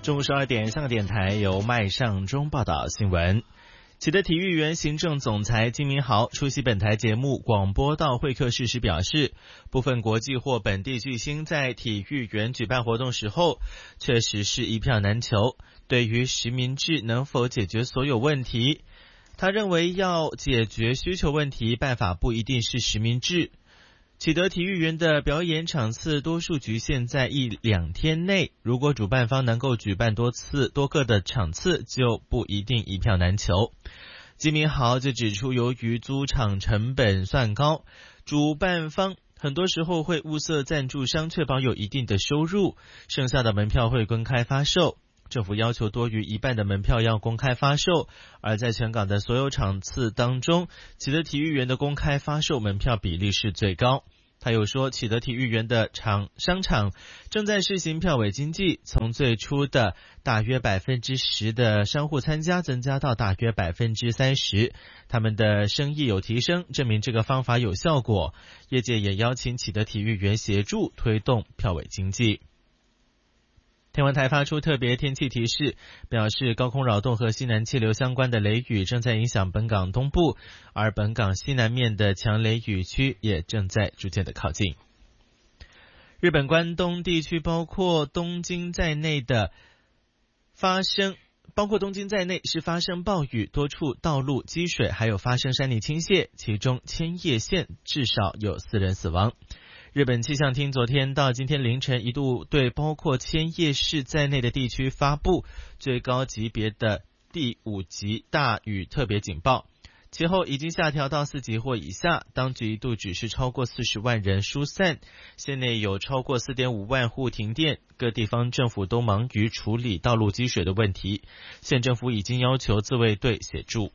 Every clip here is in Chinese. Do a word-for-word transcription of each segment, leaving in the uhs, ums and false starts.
中午十二点，香港电台由麦尚中报道新闻。启德体育园行政总裁金明豪出席本台节目广播道会客室时表示，部分国际或本地巨星在体育园举办活动时候，确实是一票难求。对于实名制能否解决所有问题，他认为要解决需求问题，办法不一定是实名制。启德体育园的表演场次多数局限在一两天内，如果主办方能够举办多次多个的场次，就不一定一票难求。金明豪就指出，由于租场成本算高，主办方很多时候会物色赞助商，确保有一定的收入，剩下的门票会公开发售。政府要求多于一半的门票要公开发售，而在全港的所有场次当中，启德体育园的公开发售门票比例是最高。他又说，启德体育园的场商场正在试行票委经济，从最初的大约百分之十的商户参加，增加到大约百分之三十，他们的生意有提升，证明这个方法有效果。业界也邀请启德体育园协助推动票委经济。天文台发出特别天气提示，表示高空扰动和西南气流相关的雷雨正在影响本港东部，而本港西南面的强雷雨区也正在逐渐的靠近。日本关东地区包括东京在内的发生包括东京在内是发生暴雨，多处道路积水，还有发生山泥倾泻，其中千叶县至少有四人死亡。日本气象厅昨天到今天凌晨一度对包括千叶市在内的地区发布最高级别的第五级大雨特别警报，其后已经下调到四级或以下，当局一度指示超过四十万人疏散，县内有超过 四点五万户停电，各地方政府都忙于处理道路积水的问题，县政府已经要求自卫队协助。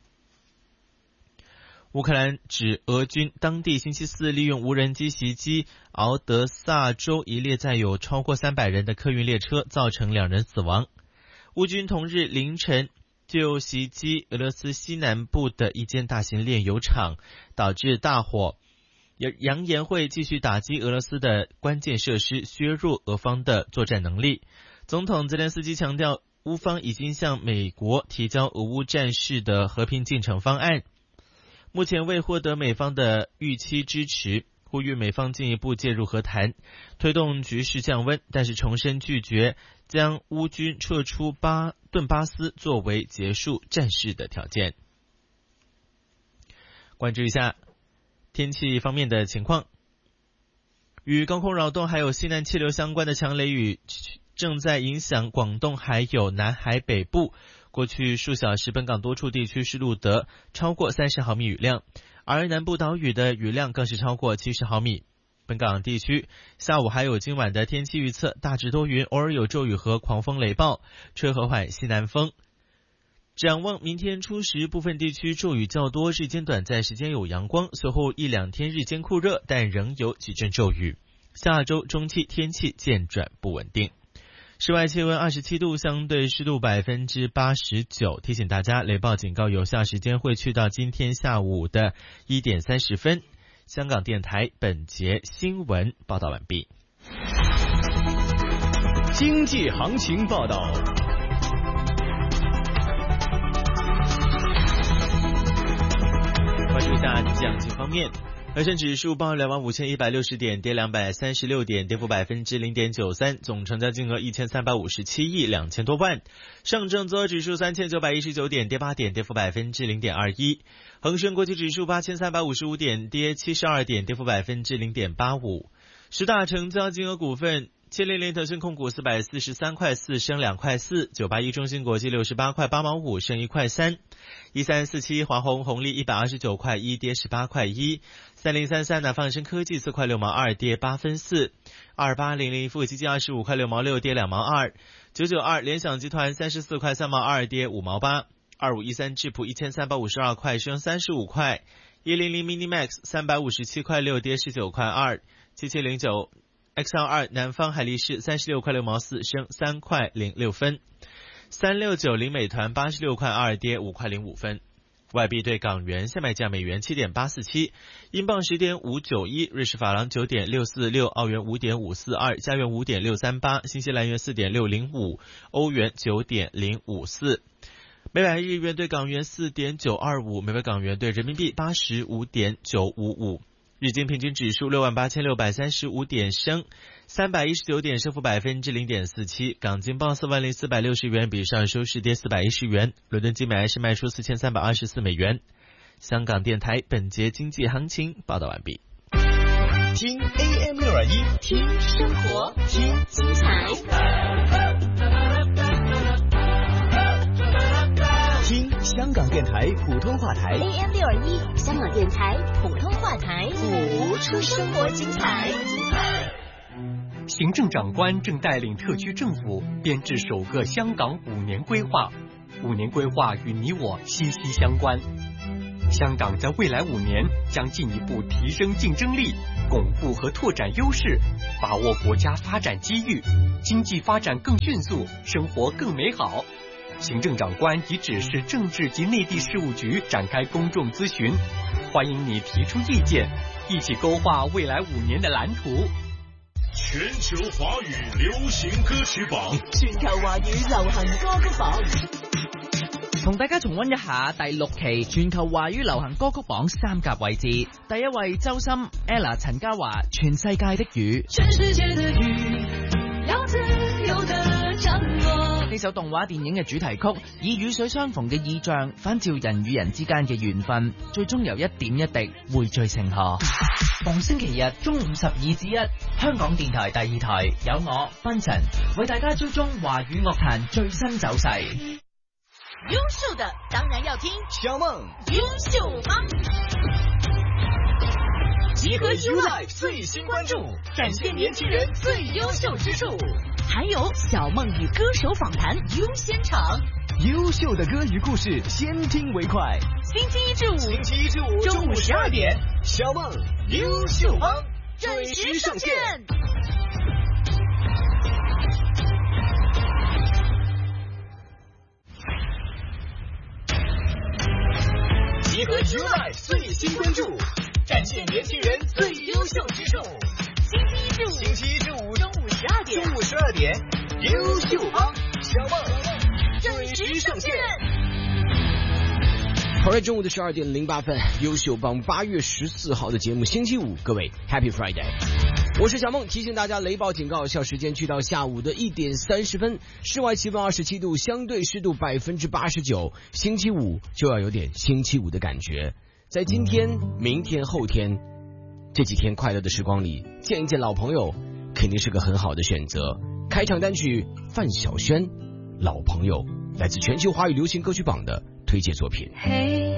乌克兰指俄军当地星期四利用无人机袭击敖德萨州一列载有超过三百人的客运列车，造成两人死亡。乌军同日凌晨就袭击俄罗斯西南部的一间大型炼油厂，导致大火，扬言会继续打击俄罗斯的关键设施，削弱俄方的作战能力。总统泽连斯基强调，乌方已经向美国提交俄乌战事的和平进程方案，目前未获得美方的预期支持，呼吁美方进一步介入和谈，推动局势降温，但是重申拒绝将乌军撤出巴顿巴斯作为结束战事的条件。关注一下天气方面的情况，与高空扰动还有西南气流相关的强雷雨正在影响广东还有南海北部，过去数小时本港多处地区是录得超过三十毫米雨量，而南部岛屿的雨量更是超过七十毫米。本港地区下午还有今晚的天气预测，大致多云，偶尔有骤雨和狂风雷暴，吹和缓西南风。展望明天初时，部分地区骤雨较多，日间短暂时间有阳光，随后一两天日间酷热，但仍有几阵骤雨。下周中期天气渐转不稳定。室外气温二十七度，相对湿度百分之八十九。提醒大家，雷暴警告有效时间会去到今天下午的一点三十分。香港电台本节新闻报道完毕。 经济行情报道。 关注一下经济行情方面。恒生指数报两万五千一百六十点，跌两百三十六点，跌幅百分之零点九三，总成交金额一千三百五十七亿两千多万。上证综合指数三千九百一十九点，跌八点，跌幅百分之零点二一。恒生国际指数八千三百五十五点，跌七十二点，跌幅百分之零点八五。十大成交金额股份。千联联腾讯控股四百四十三块四升两块四，九八一中芯国际六十八块八毛五升一块三，一三四七华虹红利一百二十九块一跌十八块一，三零三三南方恒生科技四块六毛二跌八分四，二八零零富基金二十五块六毛六跌两毛二，九九二联想集团三十四块三毛二跌五毛八，二五一三智普一千三百五十二块升三十五块，一零零 Minimax 三百五十七块六跌十九块二，七七零九X L 二南方海力士三十六块六毛四升三块零六分，三六九零美团八十六块二跌五块零五分。 外币对港元现卖价美元七点八四七，英镑十点五九一，瑞士法郎九点六四六，澳元五点五四二，加元五点六三八，新西兰元四点六零五，欧元九点零五四。每百日元对港元四点九二五，每百港元对人民币八十五点九五五。日经平均指数六万八千六百三十五点升三百一十九点，升幅百分之零点四七。港金报四万零四百六十元，比上收市跌四百一十元。伦敦金每安士卖出四千三百二十四美元。香港电台本节经济行情报道完毕。 听 A M 六二一， 听生活，听精彩， 听香港电台普通话台 A M 六二一，香港电台普通话台， 谱出生活精彩。 行政长官正带领特区政府编制首个香港五年规划，五年规划与你我息息相关。香港在未来五年将进一步提升竞争力，巩固和拓展优势，把握国家发展机遇，经济发展更迅速，生活更美好。行政长官已指示政治及内地事务局展开公众咨询，欢迎你提出意见，一起勾画未来五年的蓝图。 全球华语流行歌曲榜， 全球華語流行歌曲榜， 同大家重溫一下第六期全球華語流行歌曲榜三甲位置。第一位周深 Ella 陳嘉華《全世界的雨》， 全世界的雨要自由的降落。 呢首動畫電影嘅主題曲，以雨水相逢嘅意象反照人與人之間嘅緣分，最終由一點一滴匯聚成河。逢星期日中午十二至一，香港電台第二台有我賓晨為大家追蹤華語樂壇最新走勢。 優秀的當然要聽小夢優秀幫， 集合 YouLife 最新關注，展現年輕人最優秀之處， 還有小夢與歌手訪談優先場， 優秀的歌與故事，先聽為快。 星期一至五， 星期一至五中午十二點，小夢優秀幫準時上線。 集合 YouLife 最新關注，展現年輕人最優秀之處。 星期一至五， 星期一至五中午十二點， 中午十二點，優秀幫小夢準時上線。 好在中午的十二點零八分，優秀幫八月十四號的節目，星期五，各位 Happy Friday。我是小夢，提醒大家雷暴警告有效時間去到下午的一點三十分，室外氣溫二十七度，相對濕度百分之八十九。星期五就要有點星期五的感覺。在今天、明天、後天這幾天快樂的時光裡，見一見老朋友，肯定是個很好的選擇。開場單曲范曉萱，老朋友，來自全球華語流行歌曲榜的推薦作品。 Hey